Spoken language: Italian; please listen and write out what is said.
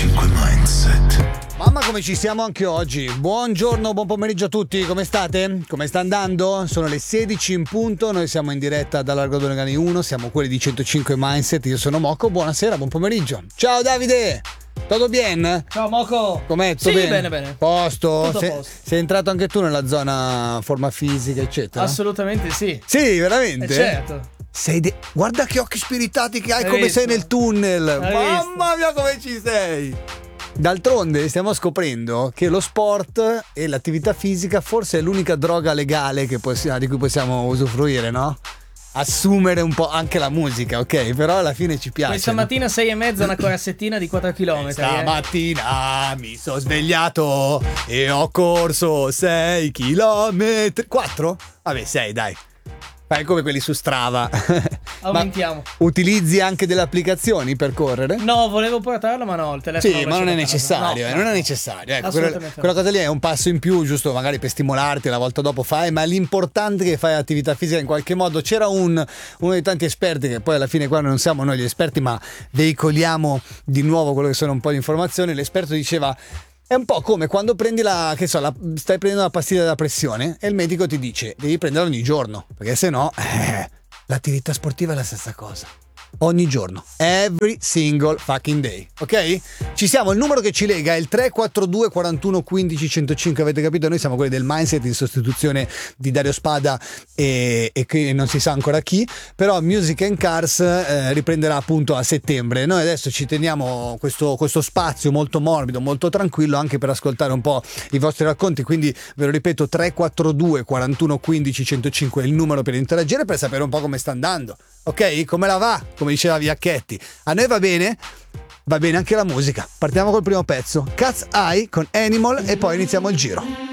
105 Mindset. Mamma, come ci siamo anche oggi. Buongiorno, buon pomeriggio a tutti, come state? Come sta andando? Sono le 16 in punto, noi siamo in diretta da Largo Donegani 1, siamo quelli di 105 Mindset, io sono Moco, buonasera, buon pomeriggio. Ciao Davide! Tutto bene? Ciao Moco! Com'è? Tutto Sì, bene? bene. Posto? Tutto a posto. Sei entrato anche tu nella zona forma fisica, eccetera? Assolutamente sì. Sì, veramente? Certo. Guarda che occhi spiritati che hai, Hai come visto? sei nel tunnel. Hai Mamma mia, come ci sei! D'altronde stiamo scoprendo che lo sport e l'attività fisica forse è l'unica droga legale di cui possiamo usufruire, no? Assumere un po' anche la musica, ok? Però alla fine ci piace. Questa mattina 6:30 una corsettina di 4 km. Stamattina mi sono svegliato e ho corso 6 chilometri. 4? Vabbè, 6, dai. Fai come quelli su Strava. Aumentiamo. Ma utilizzi anche delle applicazioni per correre? No, volevo portarlo, ma no, il telefono. Sì, lo ma non è lascio a casa. necessario, No, non è necessario. Ecco, Assolutamente quella cosa lì è un passo in più, giusto magari per stimolarti, la volta dopo fai, ma l'importante è che fai attività fisica in qualche modo. C'era uno dei tanti esperti, che poi alla fine qua non siamo noi gli esperti, ma veicoliamo di nuovo quello che sono un po' di informazioni. L'esperto diceva: è un po' come quando prendi stai prendendo la pastiglia della pressione e il medico ti dice devi prenderla ogni giorno, perché se no l'attività sportiva è la stessa cosa. Ogni giorno, every single fucking day, ok? Ci siamo, il numero che ci lega è il 342 41 15 105, avete capito? Noi siamo quelli del Mindset in sostituzione di Dario Spada e che non si sa ancora chi, però Music and Cars riprenderà appunto a settembre. Noi adesso ci teniamo questo spazio molto morbido, molto tranquillo, anche per ascoltare un po' i vostri racconti, quindi ve lo ripeto, 342 41 15 105 è il numero per interagire, per sapere un po' come sta andando. Ok? Come la va? Come diceva Viacchetti. A noi va bene anche la musica. Partiamo col primo pezzo, Cat's Eye con Animal, e poi iniziamo il giro.